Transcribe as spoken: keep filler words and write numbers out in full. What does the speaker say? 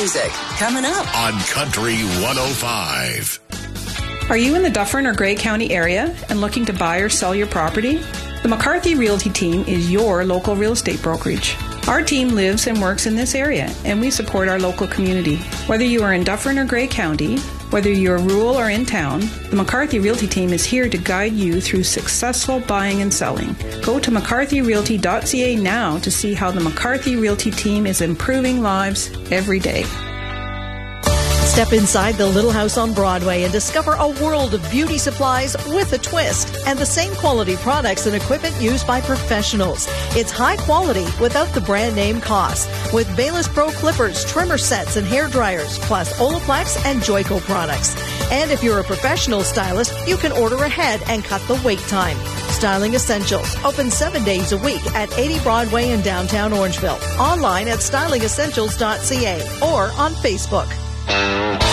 music coming up on Country one oh five. Are you in the Dufferin or Grey County area and looking to buy or sell your property? The McCarthy Realty Team is your local real estate brokerage. Our team lives and works in this area, and we support our local community. Whether you are in Dufferin or Grey County, whether you're rural or in town, the McCarthy Realty Team is here to guide you through successful buying and selling. Go to mccarthy realty dot c a now to see how the McCarthy Realty Team is improving lives every day. Step inside the Little House on Broadway and discover a world of beauty supplies with a twist and the same quality products and equipment used by professionals. It's high quality without the brand name cost with Bayless Pro clippers, trimmer sets, and hair dryers, plus Olaplex and Joico products. And if you're a professional stylist, you can order ahead and cut the wait time. Styling Essentials, open seven days a week at eighty Broadway in downtown Orangeville. Online at styling essentials dot c a or on Facebook.